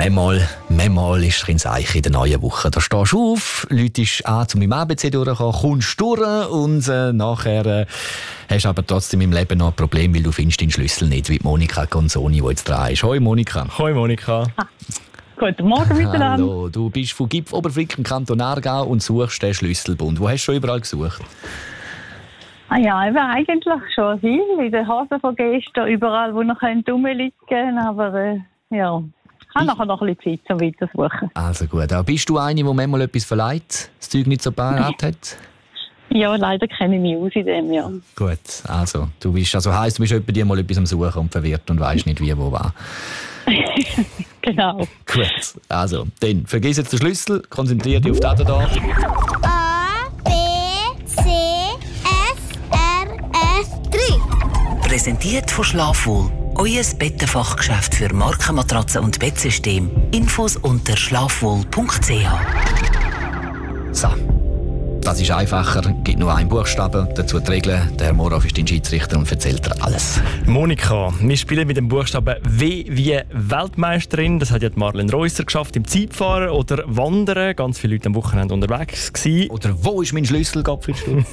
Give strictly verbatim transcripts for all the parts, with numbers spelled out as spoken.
manchmal, manchmal ist es ins Eich in der neuen Woche. Da stehst du auf, läutest an, um im A B C durchzukommen, kommst durch und äh, nachher äh, hast du aber trotzdem im Leben noch ein Problem, weil du findest den Schlüssel nicht, wie Monika Gonzoni, die jetzt dran ist. Hoi Monika. Hoi Monika. Ah. Guten Morgen miteinander. Hallo, du bist von Gipf Oberfrick im Kanton Aargau und suchst den Schlüsselbund. Wo hast du schon überall gesucht? Ah ja, eben eigentlich schon viel. In den Hasen von gestern, überall, wo noch rumliegen können. Aber äh, ja, ich habe nachher noch ein bisschen Zeit, um weiter zu suchen. Also gut. Aber bist du eine, die manchmal etwas verleiht, das Zeug nicht so parat hat? Ja, leider kenne ich mich aus in dem, ja. Gut, also du bist, also heisst, du bist etwa dir mal etwas am Suchen und verwirrt und weisst nicht, wie, wo, was. Genau. Gut, also, dann vergiss jetzt den Schlüssel, konzentriere dich auf das hier. A, B, C, F, R, S, drei. Präsentiert von Schlafwohl. Euer Bettenfachgeschäft für Markenmatratzen und Bettsystem. Infos unter schlafwohl punkt c h. So, das ist einfacher, gibt nur einen Buchstaben, dazu die Regeln. Der Herr Morov ist dein Schiedsrichter und erzählt dir alles. Monika, wir spielen mit dem Buchstaben W wie Weltmeisterin. Das hat ja Marlene Reusser geschafft im Zeitfahren oder Wandern. Ganz viele Leute am Wochenende unterwegs gewesen. Oder wo ist mein Schlüssel, Gottfried Stutz?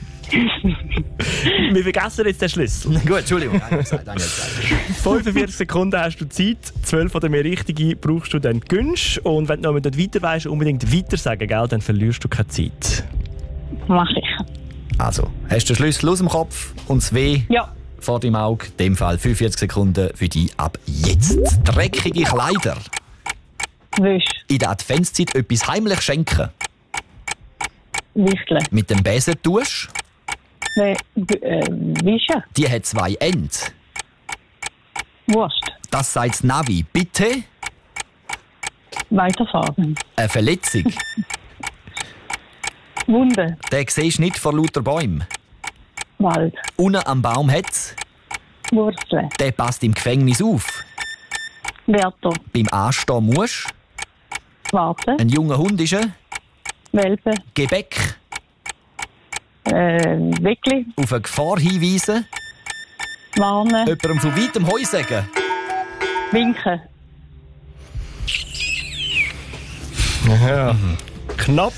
Wir vergessen jetzt den Schlüssel. Gut, Entschuldigung. Nein, gesagt, nein, gesagt. fünfundvierzig Sekunden hast du Zeit, zwölf oder mehr richtige brauchst du, dann gewinnst. Und wenn du noch nicht weiter weißt, unbedingt weiter sagen, gell? Dann verlierst du keine Zeit. Mach ich. Also, hast du den Schlüssel aus dem Kopf und das W Ja. vor deinem Auge? In dem Fall fünfundvierzig Sekunden für dich ab jetzt. Dreckige Kleider. Wisch. In der Adventszeit etwas heimlich schenken. Wichteln. Mit dem Besen tust. Äh, wischen. Die hat zwei Enden. Wurst. Das sagt das Navi. Bitte Weiterfahren. eine Verletzung. Wunde. Den siehst du nicht vor lauter Bäumen. Wald. Unten am Baum hat's. Wurzeln. Der passt im Gefängnis auf. Wärter. Beim Anstehen musst. Warten. Ein junger Hund ist ein Welpe. Gebäck. Äh, Weckli. Auf eine Gefahr hinweisen. Warnen. Jemandem von weitem Heu sagen. Winken. Ja. Knapp.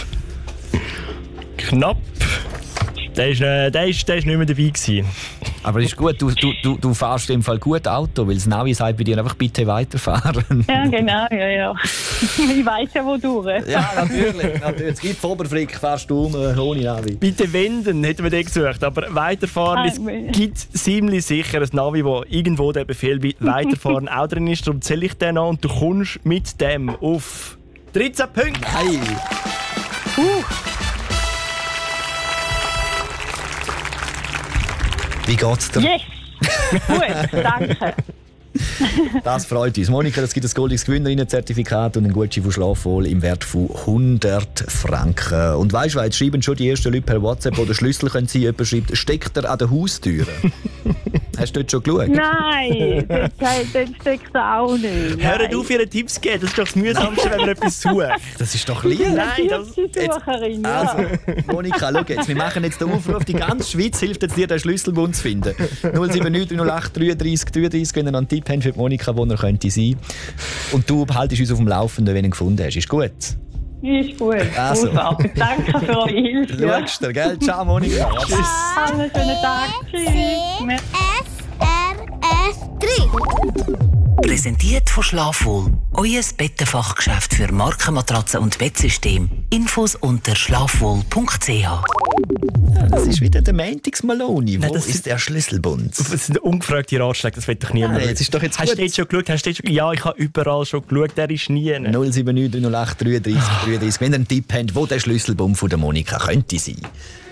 Knapp. Der ist, äh, der ist, der ist nicht mehr dabei gewesen. Aber ist gut, du, du, du, du fährst im Fall gut Auto, weil das Navi sagt bei dir einfach bitte weiterfahren. Ja, genau, ja, ja. Ich weiss ja, wo durch. Ja, natürlich. natürlich. Es gibt Oberfrick, fährst du um, ohne Navi. Bitte wenden, hätten wir den gesucht. Aber weiterfahren, es Ah, gibt ziemlich sicher ein Navi, wo irgendwo der Befehl wie weiterfahren auch drin ist. Darum zähle ich den an und du kommst mit dem auf dreizehn Punkte. Nein. Uh, Wie geht's dir? yes! Gut, danke. Das freut uns. Monika, es gibt ein goldiges Gewinnerinnen-Zertifikat und einen Gutschein von Schlafwohl im Wert von hundert Franken. Und weisst du, jetzt schreiben schon die ersten Leute per WhatsApp, wo der Schlüssel können sein, jemand schreibt, steckt er an der Haustüre? Hast du dort schon geschaut? Nein, dort, dort steckt er auch nicht. Hört auf, ihre Tipps zu geben. Das ist doch das Mühsamste, wenn man etwas sucht. Das ist doch lieb. Nein, das... Sucherin, ja. Also, Monika, schau jetzt, wir machen jetzt den Aufruf, die ganze Schweiz hilft jetzt dir, den Schlüsselbund zu finden. null sieben neun null acht dreiunddreißig dreiunddreißig, wenn ihr noch einen Tipp habt für die Monika, wo er könnte sein. Und du behaltest uns auf dem Laufenden, wenn du ihn gefunden hast. Ist gut? Ist gut. Also. Großartig. Danke für eure Hilfe. Ja. Schaust du, gell? Ciao, Monika. Tschüss. Einen schönen Tag. Tschüss. F, R, S, drei. Präsentiert von Schlafwohl. Euer Bettenfachgeschäft für Markenmatratzen und Bettsystem. Infos unter schlafwohl punkt c h. Das ist wieder der Mantis Maloney. Wo Nein, das ist ist- der Schlüsselbund? Das sind ungefragte Ratschläge, das will doch niemand. Nein, jetzt ist doch jetzt Hast gut. du jetzt schon geschaut? Hast du jetzt schon... Ja, ich habe überall schon geschaut, der ist nie. null sieben neun null acht dreiunddreißig dreiunddreißig. Wenn ihr einen Tipp habt, wo der Schlüsselbund von der Monika könnte sein.